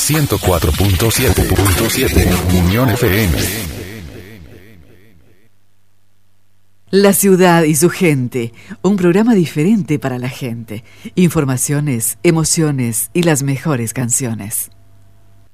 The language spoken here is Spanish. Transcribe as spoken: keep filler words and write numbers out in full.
ciento cuatro punto siete Unión F M. La ciudad y su gente, un programa diferente para la gente. Informaciones, emociones y las mejores canciones.